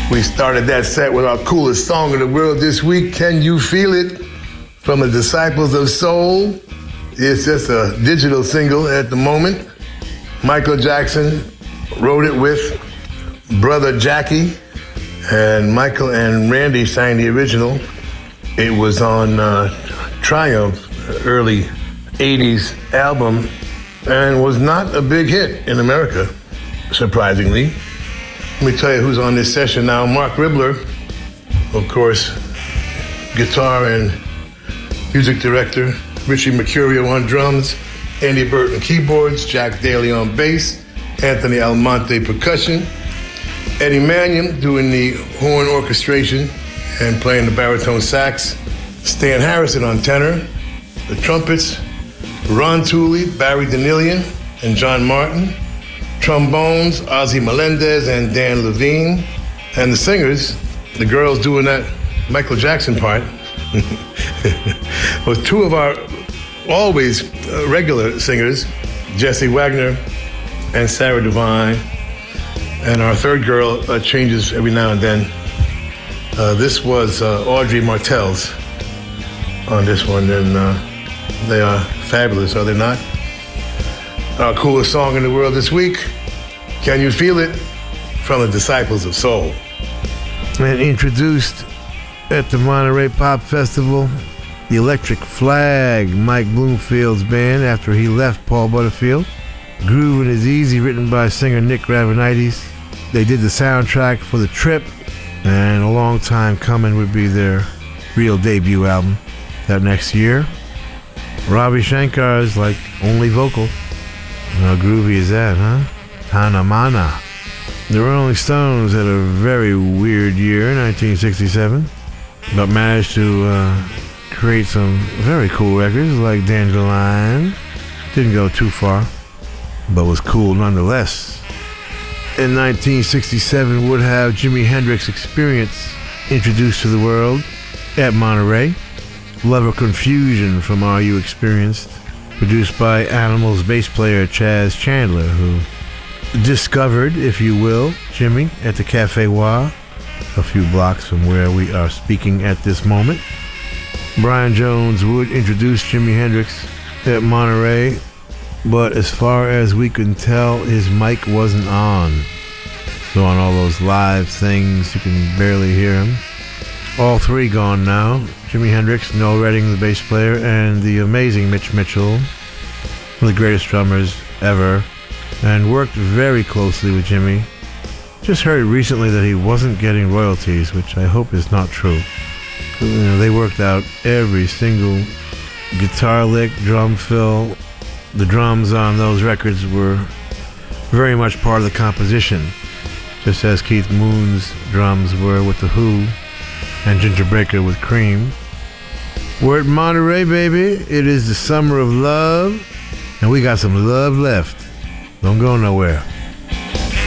We started that set with our coolest song in the world this week, Can You Feel It? From the Disciples of Soul. It's just a digital single at the moment. Michael Jackson wrote it with brother Jackie, and Michael and Randy sang the original. It was on Triumph, early 80s album, and was not a big hit in America, surprisingly. Let me tell you who's on this session now. Mark Ribler, of course, guitar and music director. Richie Mercurio on drums. Andy Burton keyboards. Jack Daly on bass. Anthony Almonte percussion. Eddie Manion doing the horn orchestration and playing the baritone sax. Stan Harrison on tenor. The trumpets. Ron Tooley, Barry Danielian, and John Martin. Trombones, Ozzy Melendez and Dan Levine. And the singers, the girls doing that Michael Jackson part, was two of our always regular singers, Jessie Wagner and Sarah Devine. And our third girl changes every now and then. This was Audrey Martels on this one, and they are fabulous, are they not? Our coolest song in the world this week, Can You Feel It? From the Disciples of Soul. And introduced at the Monterey Pop Festival, the Electric Flag, Mike Bloomfield's band after he left Paul Butterfield. Groovin' Is Easy, written by singer Nick Gravenites. They did the soundtrack for The Trip, and A Long Time Coming would be their real debut album that next year. Ravi Shankar's like only vocal. How groovy is that, huh? Tana Mana. The Rolling Stones had a very weird year, 1967, but managed to create some very cool records like Dandelion. Didn't go too far, but was cool nonetheless. In 1967 would have Jimi Hendrix Experience introduced to the world at Monterey. Love or Confusion from Are You Experienced? Produced by Animals bass player Chaz Chandler, who discovered, if you will, Jimmy at the Cafe Wha, a few blocks from where we are speaking at this moment. Brian Jones would introduce Jimi Hendrix at Monterey, but as far as we can tell, his mic wasn't on. So on all those live things, you can barely hear him. All three gone now. Jimi Hendrix, Noel Redding, the bass player, and the amazing Mitch Mitchell, one of the greatest drummers ever, and worked very closely with Jimmy. Just heard recently that he wasn't getting royalties, which I hope is not true. You know, they worked out every single guitar lick, drum fill. The drums on those records were very much part of the composition, just as Keith Moon's drums were with The Who and Ginger Baker with Cream. We're at Monterey, baby. It is the summer of love, and we got some love left. Don't go nowhere.